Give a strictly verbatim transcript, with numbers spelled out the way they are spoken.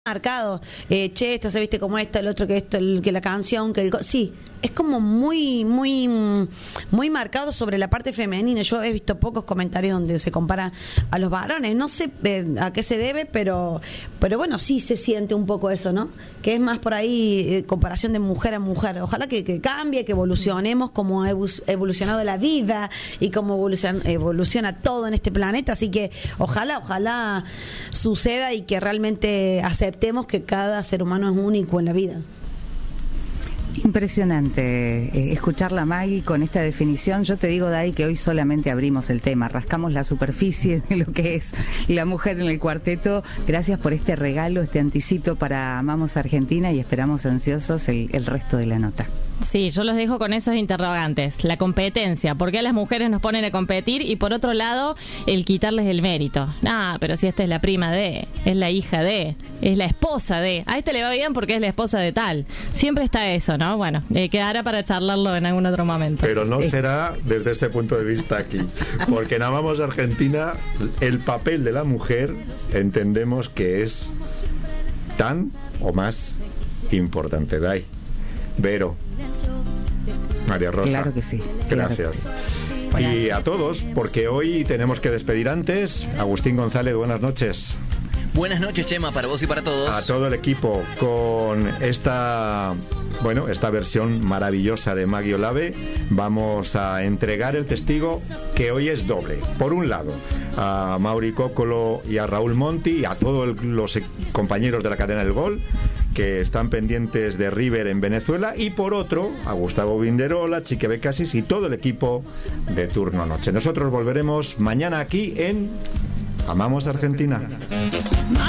marcado, eh, che, esta se viste como esto, el otro que esto, el, que la canción, que el... Sí, es como muy, muy, muy marcado sobre la parte femenina. Yo he visto pocos comentarios donde se compara a los varones. No sé eh, a qué se debe, pero, pero bueno, sí se siente un poco eso, ¿no? Que es más por ahí eh, comparación de mujer a mujer. Ojalá que, que cambie, que evolucionemos como ha evolucionado la vida y como evoluciona, evoluciona todo en este planeta. Así que ojalá, ojalá suceda y que realmente aceptemos que cada ser humano es único en la vida. Impresionante eh, escucharla, Maggie, con esta definición. Yo te digo, Dai, que hoy solamente abrimos el tema, rascamos la superficie de lo que es la mujer en el cuarteto. Gracias por este regalo, este anticito para Amamos Argentina, y esperamos ansiosos el, el resto de la nota. Sí, yo los dejo con esos interrogantes. La competencia, ¿por qué las mujeres nos ponen a competir? Y por otro lado, el quitarles el mérito. Ah, pero si esta es la prima de, es la hija de, es la esposa de, a este le va bien porque es la esposa de tal. Siempre está eso, ¿no? Bueno, eh, quedará para charlarlo en algún otro momento. Pero no será desde ese punto de vista aquí, porque en Amamos Argentina el papel de la mujer entendemos que es tan o más importante. Dai, Vero, María Rosa. Claro que sí. Gracias. Claro que sí. Y a todos, porque hoy tenemos que despedir antes. Agustín González, buenas noches. Buenas noches, Chema, para vos y para todos. A todo el equipo con esta, bueno, esta versión maravillosa de Maggie Olave. Vamos a entregar el testigo que hoy es doble. Por un lado, a Mauri Cóccolo y a Raúl Monti y a todos los compañeros de la cadena del Gol que están pendientes de River en Venezuela, y por otro a Gustavo Vinderola, Chique Becasis y todo el equipo de Turno Noche. Nosotros volveremos mañana aquí en Amamos Argentina.